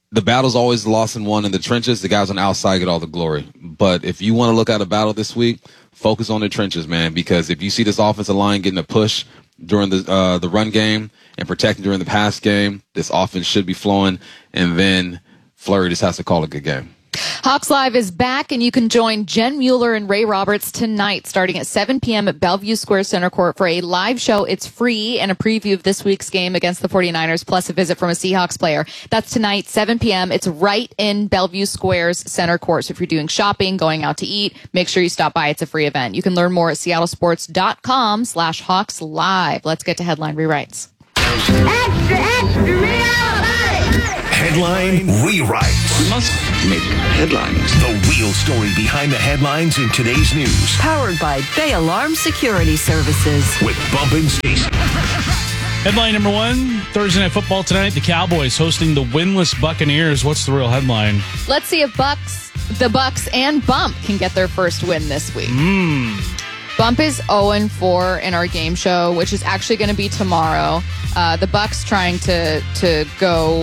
the battle's always lost and won in the trenches. The guys on the outside get all the glory. But if you want to look at a battle this week, focus on the trenches, man, because if you see this offensive line getting a push during the run game and protecting during the pass game, this offense should be flowing, and then Fleury just has to call a good game. Hawks Live is back, and you can join Jen Mueller and Ray Roberts tonight starting at 7 p.m. at Bellevue Square Center Court for a live show. It's free, and a preview of this week's game against the 49ers, plus a visit from a Seahawks player. That's tonight, 7 p.m. It's right in Bellevue Square's Center Court. So if you're doing shopping, going out to eat, make sure you stop by. It's a free event. You can learn more at seattlesports.com/Hawks Live. Let's get to headline rewrites. Extra, extra, Headline rewrites. We must make headlines. The real story behind the headlines in today's news. Powered by Bay Alarm Security Services. With Bump and Stacy. Headline number one, Thursday Night Football tonight. The Cowboys hosting the winless Buccaneers. What's the real headline? Let's see if the Bucks and Bump can get their first win this week. Bump is 0-4 in our game show, which is actually going to be tomorrow. The Bucks trying to go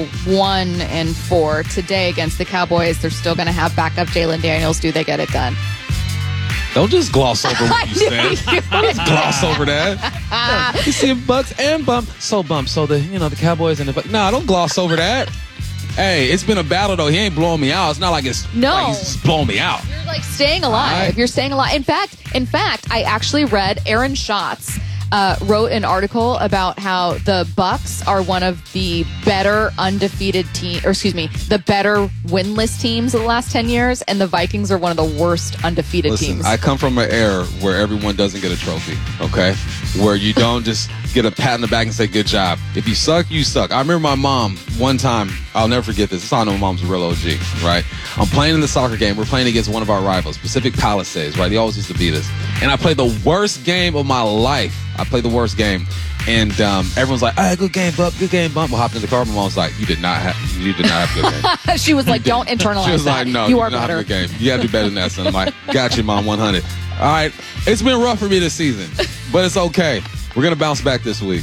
1-4 today against the Cowboys. They're still going to have backup Jalen Daniels. Do they get it done? Don't just gloss over what you said. Don't just gloss over that. You see Bucks and Bump. So the Cowboys and the Bucks. Nah, don't gloss over that. Hey, it's been a battle, though. He ain't blowing me out. It's not like he's just blowing me out. You're like staying alive. Right. You're staying alive. In fact, I actually read Aaron Schatz wrote an article about how the Bucks are one of the better undefeated the better winless teams of the last 10 years, and the Vikings are one of the worst undefeated teams. I come from an era where everyone doesn't get a trophy, okay? Where you don't just get a pat on the back and say, good job. If you suck, you suck. I remember my mom one time, I'll never forget this. This is how I know my mom's a real OG, right? I'm playing in the soccer game. We're playing against one of our rivals, Pacific Palisades, right? They always used to beat us. And I played the worst game of my life. I played the worst game. And everyone's like, hey, good game, Bump, good game, Bump. We'll hop in the car. My mom's like, you did not have a good game. She was like, don't internalize that. She was like, no, you are not have a good game. You got to do better than that, son. I'm like, got you, Mom, 100. All right. It's been rough for me this season, but it's okay. We're going to bounce back this week.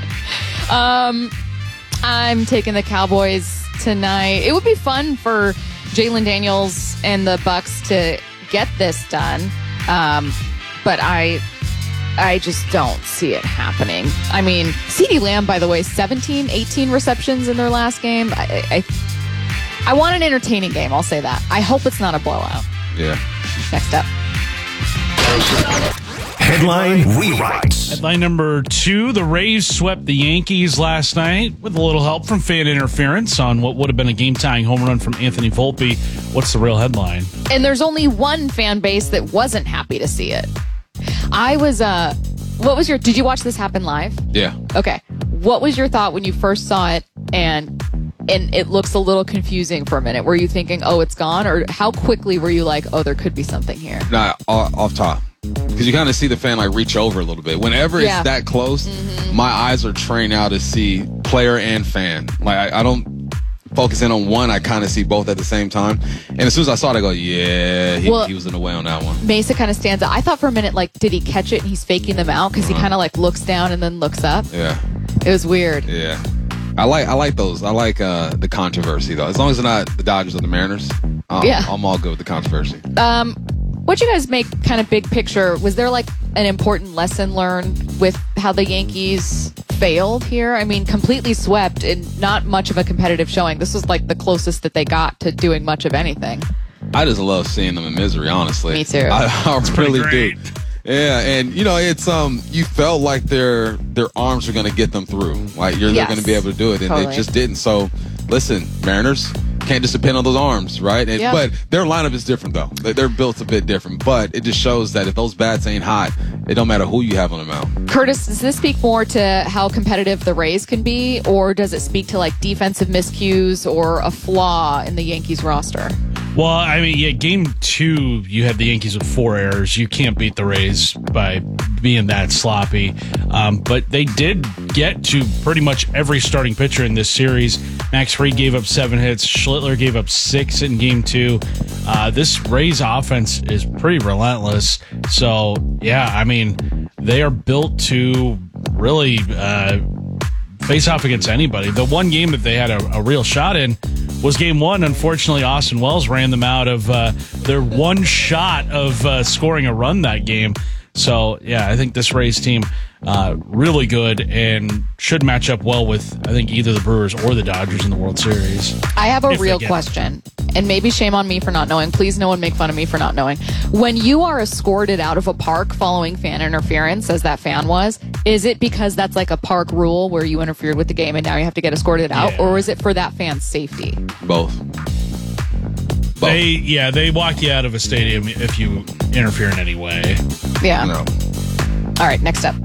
I'm taking the Cowboys tonight. It would be fun for Jalen Daniels and the Bucks to get this done. But I just don't see it happening. I mean, CeeDee Lamb, by the way, 17, 18 receptions in their last game. I want an entertaining game, I'll say that. I hope it's not a blowout. Yeah. Next up. Headline rewrites. Headline number two, the Rays swept the Yankees last night with a little help from fan interference on what would have been a game-tying home run from Anthony Volpe. What's the real headline? And there's only one fan base that wasn't happy to see it. Did you watch this happen live? Yeah. Okay. What was your thought when you first saw it and it looks a little confusing for a minute? Were you thinking, oh, it's gone? Or how quickly were you like, oh, there could be something here? Nah, off top. Because you kind of see the fan like reach over a little bit. Whenever it's that close, my eyes are trained now to see player and fan. Like I don't focus in on one. I kind of see both at the same time. And as soon as I saw it, I go, yeah, he was in the way on that one. Mesa kind of stands out. I thought for a minute, like, did he catch it and he's faking them out? Because he kind of like looks down and then looks up. Yeah. It was weird. Yeah. I like those. I like the controversy, though. As long as it's not the Dodgers or the Mariners, I'm all good with the controversy. What'd you guys make kind of big picture? Was there like an important lesson learned with how the Yankees failed here? I mean, completely swept and not much of a competitive showing. This was like the closest that they got to doing much of anything. I just love seeing them in misery, honestly. Me too. I really do. Yeah, and it's you felt like their arms were going to get them through. Like they're going to be able to do it, and they just didn't. So, listen, Mariners can't just depend on those arms, right? But their lineup is different, though. They're built a bit different, but it just shows that if those bats ain't hot, it don't matter who you have on the mound. Curtis, does this speak more to how competitive the Rays can be, or does it speak to like defensive miscues or a flaw in the Yankees roster? Well, I mean, game 2, you had the Yankees with 4 errors. You can't beat the Rays by being that sloppy. But they did get to pretty much every starting pitcher in this series. Max Fried gave up 7 hits. Schlittler gave up 6 in game 2. This Rays offense is pretty relentless. So, yeah, I mean, they are built to really face off against anybody. The one game that they had a real shot in was Game 1. Unfortunately, Austin Wells ran them out of their one shot of scoring a run that game. So, yeah, I think this Rays team really good and should match up well with, I think, either the Brewers or the Dodgers in the World Series. I have a real question, and maybe shame on me for not knowing. Please no one make fun of me for not knowing. When you are escorted out of a park following fan interference, as that fan was, is it because that's like a park rule where you interfered with the game and now you have to get escorted out, or is it for that fan's safety? Both. They walk you out of a stadium if you interfere in any way. Yeah. No. All right, next up.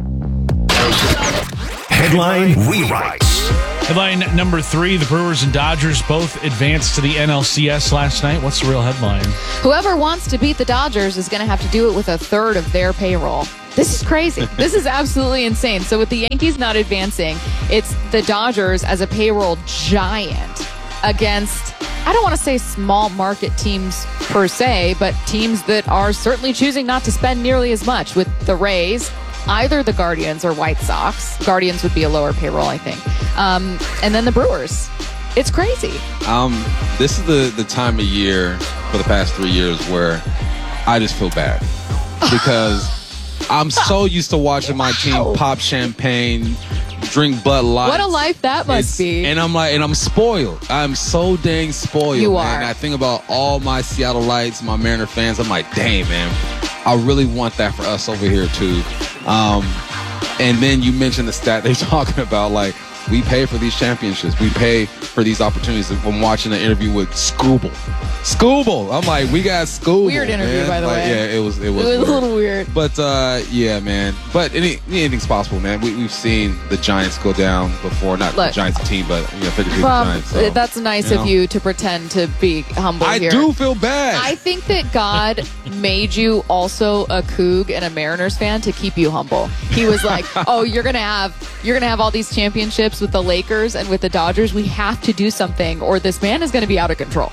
Headline rewrites. Headline number 3, the Brewers and Dodgers both advanced to the NLCS last night. What's the real headline? Whoever wants to beat the Dodgers is going to have to do it with a third of their payroll. This is crazy. This is absolutely insane. So with the Yankees not advancing, it's the Dodgers as a payroll giant against, I don't want to say small market teams per se, but teams that are certainly choosing not to spend nearly as much, with the Rays, either the Guardians or White Sox. Guardians would be a lower payroll, I think. And then the Brewers. It's crazy. This is the time of year for the past 3 years where I just feel bad because I'm so used to watching my team pop champagne, drink Bud Light. What a life that must be. And I'm spoiled. I'm so dang spoiled. You man. are. I think about all my Seattle Lights, my Mariner fans. I'm like, dang, man, I really want that for us over here too. And then you mentioned the stat they're talking about, like, we pay for these championships. We pay for these opportunities. I'm watching an interview with Scooble. I'm like, we got Scooble. Weird interview, man. by the way. Yeah, it was a little weird. But, yeah, man. But anything's possible, man. We've seen the Giants go down before. Not the Giants team, but, figuratively the Giants. So, that's nice of you to pretend to be humble here. I do feel bad. I think that God made you also a Coug and a Mariners fan to keep you humble. He was like, oh, you're gonna have all these championships with the Lakers and with the Dodgers. We have to do something or this man is going to be out of control.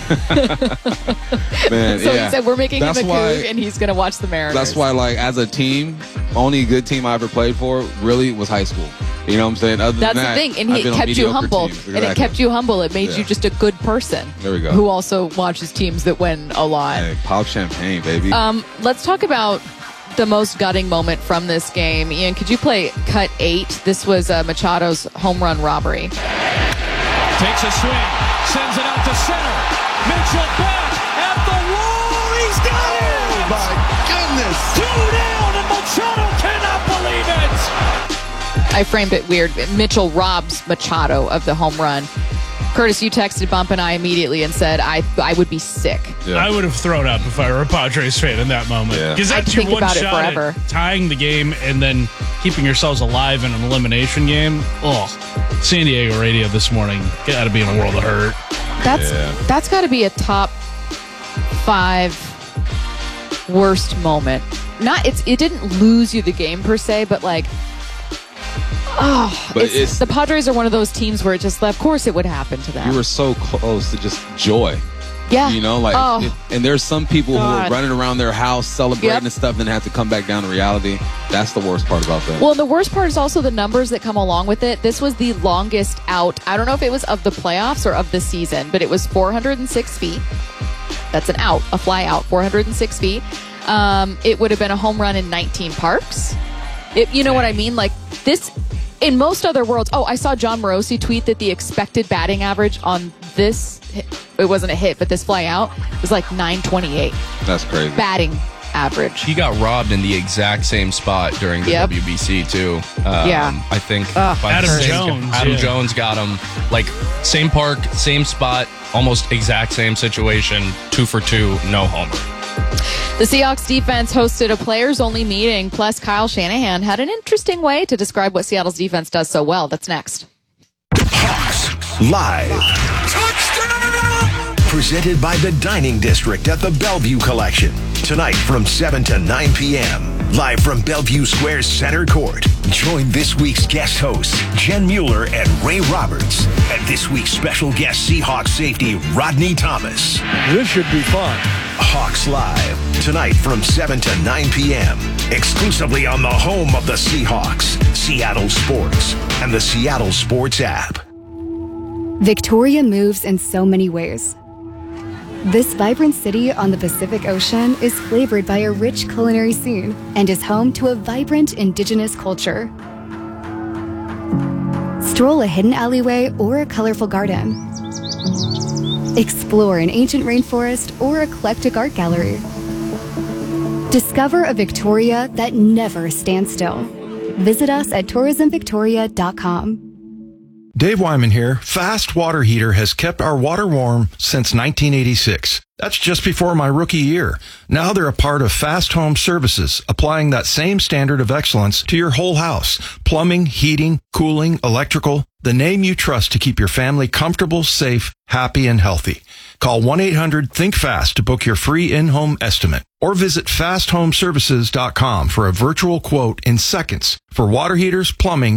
Man, so yeah. he said, we're making That's him a why- Coug and he's going to watch the Mariners. That's why, like, as a team, only good team I ever played for really was high school. You know what I'm saying? Other That's than that, the thing. And I've it been on kept you mediocre humble. teams. And it Exactly. kept you humble. It made Yeah. you just a good person. There we go. Who also watches teams that win a lot. Hey, pop champagne, baby. Let's talk about the most gutting moment from this game. Ian, could you play cut 8? This was Machado's home run robbery. Takes a swing, sends it out to center. Mitchell back at the wall. He's got it! Oh, my goodness. 2 down, and Machado cannot believe it. I framed it weird. Mitchell robs Machado of the home run. Curtis, you texted Bump and I immediately and said I would be sick. Yeah. I would have thrown up if I were a Padres fan in that moment. Yeah. Because that's I'd your think one about it shot forever. at tying the game and then keeping yourselves alive in an elimination game. Oh, San Diego radio this morning. Got to be in a world of hurt. That's got to be a top 5 worst moment. It didn't lose you the game per se, but like, But it's- the Padres are one of those teams where it just, of course, it would happen to them. You were so close to just joy. Yeah. You know, like, Oh. and there's some people who God. are running around their house celebrating Yep. and stuff, then have to come back down to reality. That's the worst part about that. Well, and the worst part is also the numbers that come along with it. This was the longest out. I don't know if it was of the playoffs or of the season, but it was 406 feet. That's an out, a fly out, 406 feet. It would have been a home run in 19 parks. You know what I mean? Like this, in most other worlds. Oh, I saw John Morosi tweet that the expected batting average on this, it wasn't a hit, but this fly out was like 928 That's crazy. batting average. He got robbed in the exact same spot during the Yep. WBC too. Yeah. I think Adam Jones, Adam yeah. Jones got him, like, same park, same spot, almost exact same situation, 2 for 2, no homer. The Seahawks defense hosted a players-only meeting, plus Kyle Shanahan had an interesting way to describe what Seattle's defense does so well. That's next. Hawks Live. Presented by the Dining District at the Bellevue Collection. Tonight from 7 to 9 p.m. Live from Bellevue Square's Center Court. Join this week's guest hosts, Jen Mueller and Ray Roberts. And this week's special guest Seahawks safety, Rodney Thomas. This should be fun. Hawks Live. Tonight from 7 to 9 p.m. Exclusively on the home of the Seahawks, Seattle Sports, and the Seattle Sports app. Victoria moves in so many ways. This vibrant city on the Pacific Ocean is flavored by a rich culinary scene and is home to a vibrant indigenous culture. Stroll a hidden alleyway or a colorful garden. Explore an ancient rainforest or eclectic art gallery. Discover a Victoria that never stands still. Visit us at tourismvictoria.com. Dave Wyman here. Fast Water Heater has kept our water warm since 1986. That's just before my rookie year. Now they're a part of Fast Home Services, applying that same standard of excellence to your whole house. Plumbing, heating, cooling, electrical. The name you trust to keep your family comfortable, safe, happy, and healthy. Call 1-800-THINK-FAST to book your free in-home estimate. Or visit fasthomeservices.com for a virtual quote in seconds for water heaters, plumbing,